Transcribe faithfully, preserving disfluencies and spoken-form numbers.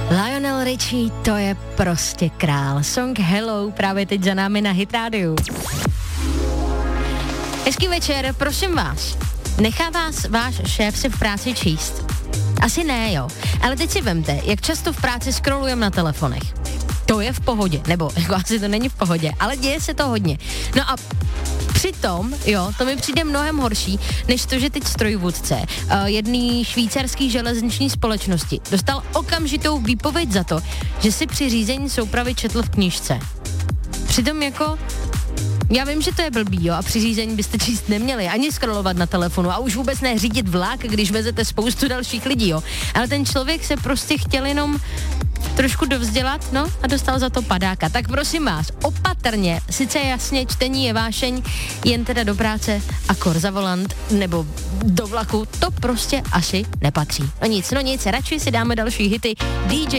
Lionel Richie, to je prostě král. Song Hello právě teď za námi na Hit Radio. Hezký večer, prosím vás. Nechá vás váš šéf si v práci číst? Asi ne, jo. Ale teď si vemte, jak často v práci scrollujeme na telefonech. To je v pohodě, nebo jako asi to není v pohodě, ale děje se to hodně. No a přitom, jo, to mi přijde mnohem horší, než to, že teď strojvůdce uh, jedný švýcarský železniční společnosti dostal okamžitou výpověď za to, že si při řízení soupravy četl v knížce. Přitom jako, já vím, že to je blbý, jo, a při řízení byste číst neměli, ani scrollovat na telefonu a už vůbec ne řídit vlak, když vezete spoustu dalších lidí, jo. Ale ten člověk se prostě chtěl jenom trošku dovzdělat, no, a dostal za to padáka. Tak prosím vás, opatrně, sice jasně, čtení je vášeň, jen teda do práce a kor za volant nebo do vlaku, to prostě asi nepatří. No nic, no nic, radši si dáme další hity. D J